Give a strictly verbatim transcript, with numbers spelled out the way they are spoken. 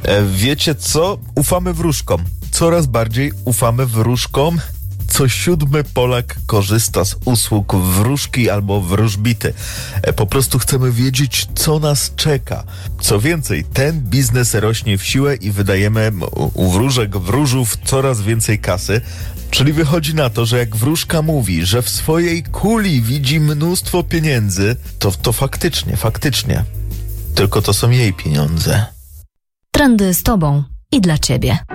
E, wiecie co? Ufamy wróżkom. Coraz bardziej ufamy wróżkom. Co siódmy Polak korzysta z usług wróżki albo wróżbity. E, po prostu chcemy wiedzieć, co nas czeka. Co więcej, ten biznes rośnie w siłę i wydajemy u, u wróżek, wróżów coraz więcej kasy. Czyli wychodzi na to, że jak wróżka mówi, że w swojej kuli widzi mnóstwo pieniędzy, to, to faktycznie, faktycznie. Tylko to są jej pieniądze. Trendy z tobą i dla ciebie.